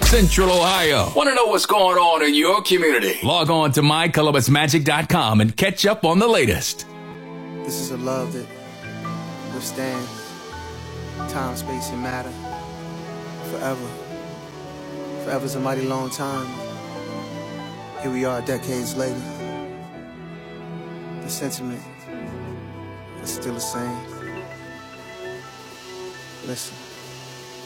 Central Ohio. Want to know what's going on in your community? Log on to mycolumbusmagic.com and catch up on the latest. This is a love that withstands time, space, and matter forever. Forever's a mighty long time. Here we are decades later. The sentiment is still the same. Listen.